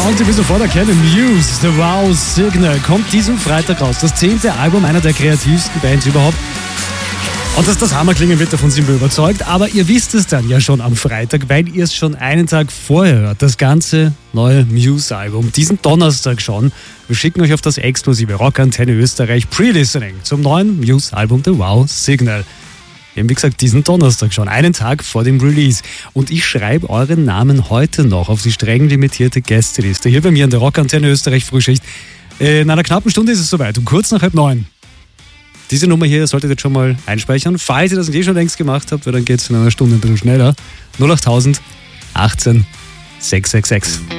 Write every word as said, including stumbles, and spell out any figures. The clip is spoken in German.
Und ihr wisst sofort erkennen, Muse, The Wow Signal, kommt diesen Freitag raus. Das zehnte Album einer der kreativsten Bands überhaupt. Und dass das Hammer klingen wird, davon sind wir überzeugt. Aber ihr wisst es dann ja schon am Freitag, weil ihr es schon einen Tag vorher hört. Das ganze neue Muse-Album, diesen Donnerstag schon. Wir schicken euch auf das exklusive Rockantenne Österreich Pre-Listening zum neuen Muse-Album The Wow Signal. Wir haben, wie gesagt, diesen Donnerstag schon, einen Tag vor dem Release. Und ich schreibe euren Namen heute noch auf die streng limitierte Gästeliste. Hier bei mir in der Rockantenne Österreich Frühschicht. In einer knappen Stunde ist es soweit, um kurz nach halb neun. Diese Nummer hier solltet ihr jetzt schon mal einspeichern. Falls ihr das nicht eh schon längst gemacht habt, weil dann geht es in einer Stunde ein bisschen schneller. null acht null null achtzehn achtzehn sechshundertsechsundsechzig.